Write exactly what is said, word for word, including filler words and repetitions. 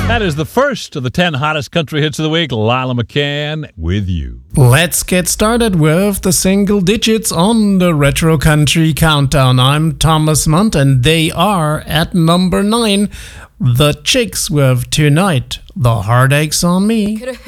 That is the first of the ten hottest country hits of the week. Lila McCann with you. Let's get started with the single digits on the Retro Country Countdown. I'm Thomas Munt, and they are at number nine. The Chicks with Tonight, The Heartaches on Me.